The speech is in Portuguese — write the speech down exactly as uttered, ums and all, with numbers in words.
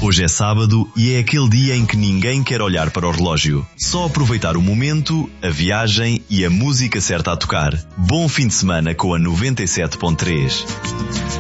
Hoje é sábado e é aquele dia em que ninguém quer olhar para o relógio. Só aproveitar o momento, a viagem e a música certa a tocar. Bom fim de semana com a noventa e sete ponto três.